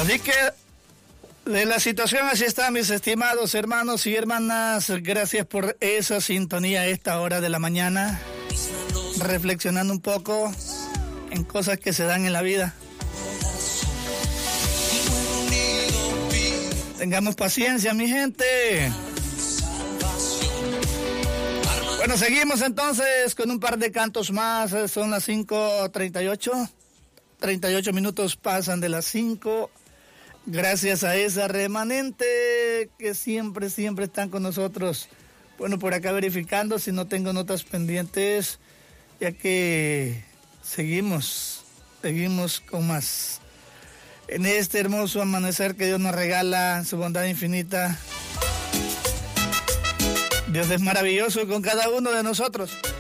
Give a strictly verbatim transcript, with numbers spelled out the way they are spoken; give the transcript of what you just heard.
Así que de la situación así está, mis estimados hermanos y hermanas. Gracias por esa sintonía a esta hora de la mañana, reflexionando un poco en cosas que se dan en la vida. Tengamos paciencia, mi gente. Bueno, seguimos entonces con un par de cantos más. Son las cinco treinta y ocho. treinta y ocho minutos pasan de las cinco. Gracias a esa remanente que siempre, siempre están con nosotros. Bueno, por acá verificando si no tengo notas pendientes, ya que seguimos, seguimos con más. En este hermoso amanecer que Dios nos regala, su bondad infinita. Dios es maravilloso con cada uno de nosotros.